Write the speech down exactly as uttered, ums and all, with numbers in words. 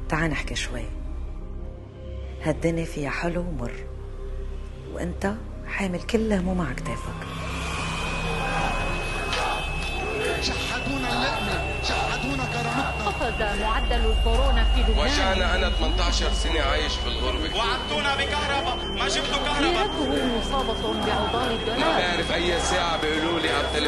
تعال نحكي شوي. هالدنيا فيها حلو ومر، وانت حامل كل هموم على كتافك. شحدونا اللقمة، شحدونا كرامتنا. قفز معدل الكورونا في لبنان. وجعنا أنا ثمانية عشر سنة عايش في الغربة. وعدتونا بكهرباء، ما جبتوا كهرباء. ليرته مصابة بعضال الدولار. ما بعرف أي ساعة بيقولوا لي على التليفون